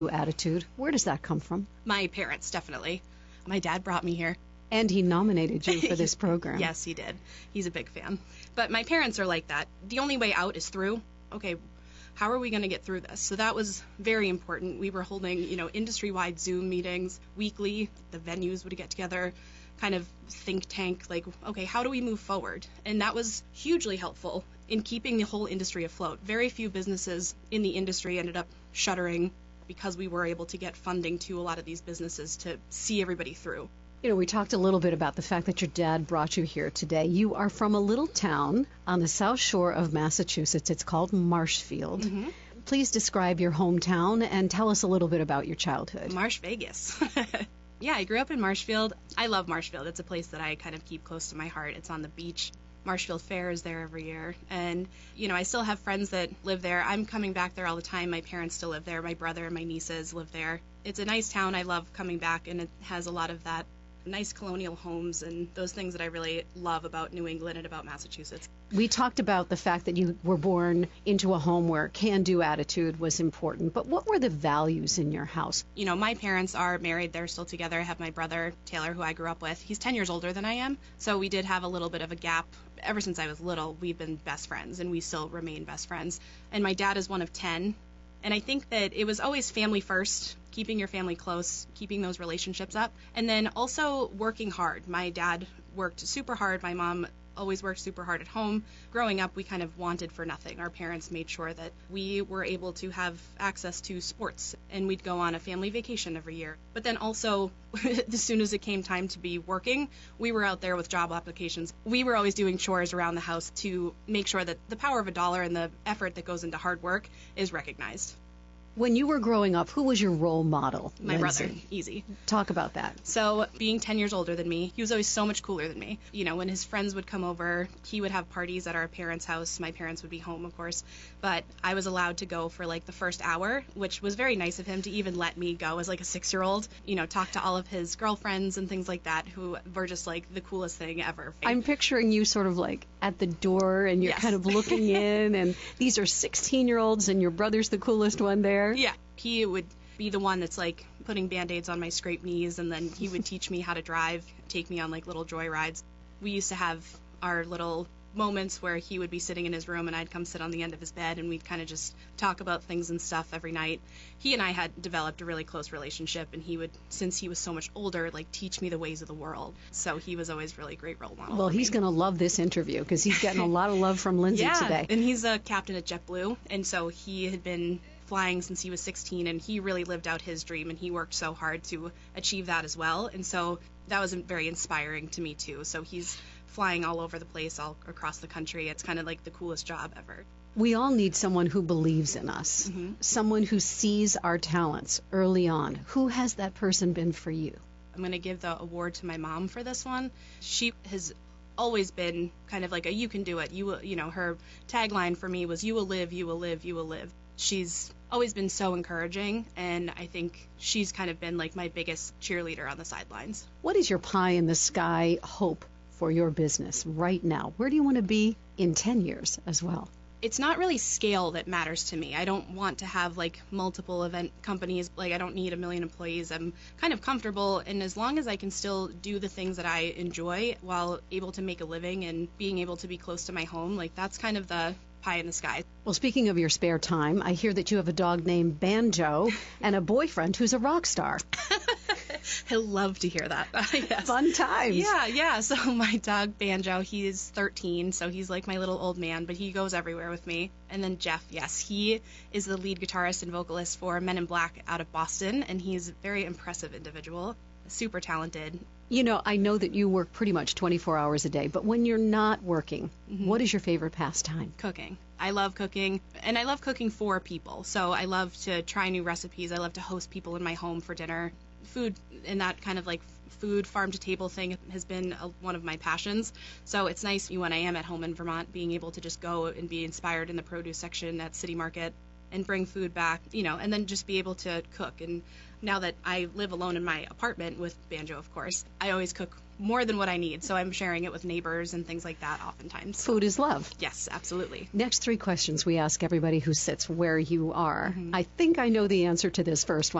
Attitude. Where does that come from? My parents, definitely. My dad brought me here. And he nominated you for this program. Yes, he did. He's a big fan. But my parents are like that. The only way out is through. Okay, how are we going to get through this? So that was very important. We were holding, industry-wide Zoom meetings weekly. The venues would get together, kind of think tank, like, okay, how do we move forward? And that was hugely helpful in keeping the whole industry afloat. Very few businesses in the industry ended up shuttering because we were able to get funding to a lot of these businesses to see everybody through. We talked a little bit about the fact that your dad brought you here today. You are from a little town on the south shore of Massachusetts. It's called Marshfield. Mm-hmm. Please describe your hometown and tell us a little bit about your childhood. Marsh Vegas. Yeah, I grew up in Marshfield. I love Marshfield. It's a place that I kind of keep close to my heart. It's on the beach. Marshfield Fair is there every year. And, I still have friends that live there. I'm coming back there all the time. My parents still live there. My brother and my nieces live there. It's a nice town. I love coming back, and it has a lot of that nice colonial homes and those things that I really love about New England and about Massachusetts. We talked about the fact that you were born into a home where can-do attitude was important, but what were the values in your house? My parents are married. They're still together. I have my brother, Taylor, who I grew up with. He's 10 years older than I am, so we did have a little bit of a gap. Ever since I was little, we've been best friends, and we still remain best friends. And my dad is one of 10. And I think that it was always family first, keeping your family close, keeping those relationships up, and then also working hard. My dad worked super hard. My mom always worked super hard at home. Growing up, we kind of wanted for nothing. Our parents made sure that we were able to have access to sports, and we'd go on a family vacation every year. But then also, as soon as it came time to be working, we were out there with job applications. We were always doing chores around the house to make sure that the power of a dollar and the effort that goes into hard work is recognized. When you were growing up, who was your role model? My Lindsay? brother, easy. Talk about that. So being 10 years older than me, he was always so much cooler than me. When his friends would come over, he would have parties at our parents' house. My parents would be home, of course. But I was allowed to go for like the first hour, which was very nice of him to even let me go as like a 6-year-old, talk to all of his girlfriends and things like that, who were just like the coolest thing ever. I'm picturing you sort of like at the door and you're Yes. kind of looking in, and these are 16-year-olds and your brother's the coolest one there. Yeah. He would be the one that's like putting Band-Aids on my scraped knees, and then he would teach me how to drive, take me on like little joy rides. We used to have our little moments where he would be sitting in his room and I'd come sit on the end of his bed, and we'd kind of just talk about things and stuff every night. He and I had developed a really close relationship, and he would, since he was so much older, like teach me the ways of the world. So he was always really great role model. Well, he's going to love this interview because he's getting a lot of love from Lindsay today. And he's a captain at JetBlue, and so he had been flying since he was 16, and he really lived out his dream, and he worked so hard to achieve that as well. And so that was very inspiring to me too. So he's flying all over the place, all across the country. It's kind of like the coolest job ever. We all need someone who believes in us, someone who sees our talents early on. Who has that person been for you? I'm going to give the award to my mom for this one. She has always been kind of like a you can do it. Her tagline for me was you will live, you will live, you will live. She's always been so encouraging, and I think she's kind of been like my biggest cheerleader on the sidelines. What is your pie in the sky hope for your business right now? Where do you want to be in 10 years as well? It's not really scale that matters to me. I don't want to have like multiple event companies. Like I don't need 1 million employees. I'm kind of comfortable, and as long as I can still do the things that I enjoy while able to make a living and being able to be close to my home, like that's kind of the pie in the sky. Well, speaking of your spare time, I hear that you have a dog named Banjo and a boyfriend who's a rock star. He'll love to hear that. Yes. Fun times. Yeah. So my dog Banjo, he's 13, so he's like my little old man, but he goes everywhere with me. And then Jeff, yes, he is the lead guitarist and vocalist for Men in Black out of Boston, and he's a very impressive individual, super talented. I know that you work pretty much 24 hours a day, but when you're not working, what is your favorite pastime? Cooking. I love cooking, and I love cooking for people. So I love to try new recipes. I love to host people in my home for dinner. Food and that kind of like food farm to table thing has been one of my passions. So it's nice when I am at home in Vermont being able to just go and be inspired in the produce section at City Market and bring food back, and then just be able to cook. And now that I live alone in my apartment with Banjo, of course, I always cook more than what I need. So I'm sharing it with neighbors and things like that oftentimes. Food is love. Yes, absolutely. Next 3 questions we ask everybody who sits where you are. I think I know the answer to this first one.